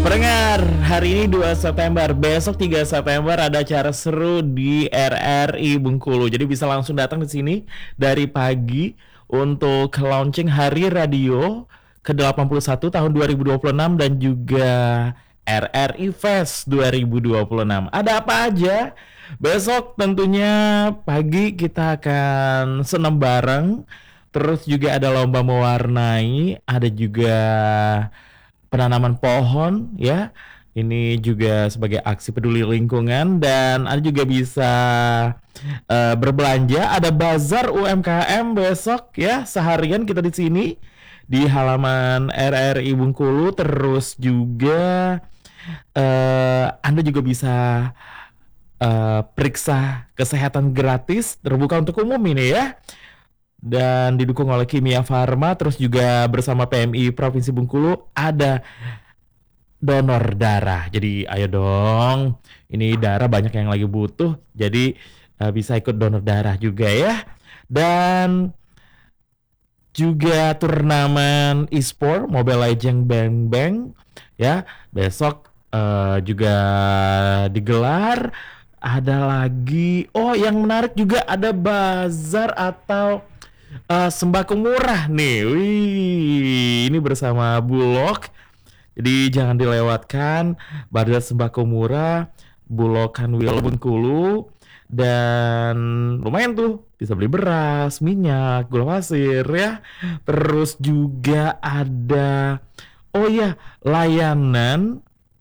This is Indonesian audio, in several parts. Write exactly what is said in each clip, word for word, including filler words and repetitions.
Pendengar, hari ini dua September, besok tiga September ada acara seru di R R I Bengkulu. Jadi bisa langsung datang di sini dari pagi untuk launching Hari Radio ke delapan puluh satu tahun dua ribu dua puluh enam dan juga R R I Fest dua ribu dua puluh enam. Ada apa aja? Besok tentunya pagi kita akan senam bareng. Terus juga ada lomba mewarnai, ada juga penanaman pohon ya. Ini juga sebagai aksi peduli lingkungan dan ada juga bisa uh, berbelanja. Ada bazar U M K M besok ya, seharian kita di sini di halaman R R I Bengkulu. Terus juga uh, Anda juga bisa uh, periksa kesehatan gratis terbuka untuk umum ini ya. Dan didukung oleh Kimia Farma, terus juga bersama P M I Provinsi Bengkulu ada donor darah. Jadi ayo dong, ini darah banyak yang lagi butuh, jadi uh, bisa ikut donor darah juga ya. Dan juga turnamen e-sport Mobile Legends Bang Bang ya, besok uh, juga digelar. Ada lagi, oh yang menarik juga ada bazar atau Uh, sembako murah nih. Wih, ini bersama Bulog. Jadi jangan dilewatkan bazar sembako murah Bulog Kanwil Bengkulu. Dan lumayan tuh, bisa beli beras, minyak, gula pasir ya. Terus juga ada, oh ya, layanan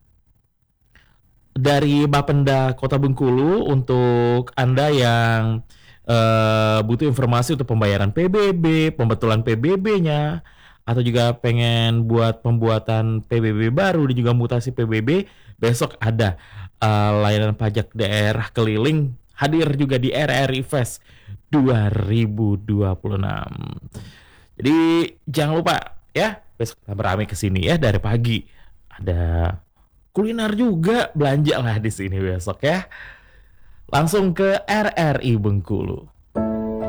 dari Bapenda Kota Bengkulu untuk Anda yang Uh, butuh informasi untuk pembayaran P B B, pembetulan P B B-nya, atau juga pengen buat pembuatan P B B baru dan juga mutasi P B B, besok ada uh, layanan pajak daerah keliling hadir juga di R R I Fest dua ribu dua puluh enam. Jadi jangan lupa ya, besok kita beramai ke sini ya dari pagi. Ada kuliner juga, belanja lah di sini besok ya. Langsung ke R R I Bengkulu.